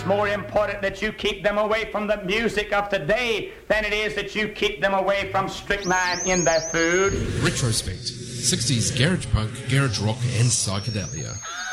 It's more important that you keep them away from the music of today than it is that you keep them away from strychnine in their food. Retrospect. 60s garage punk, garage rock and psychedelia.